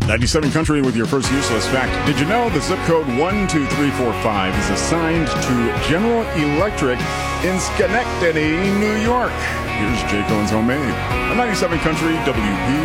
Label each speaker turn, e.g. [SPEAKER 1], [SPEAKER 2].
[SPEAKER 1] 97 Country with your first useless fact. Did you know the zip code 12345 is assigned to General Electric in Schenectady, New York? Here's Jake Owens Homemade on 97 Country WP.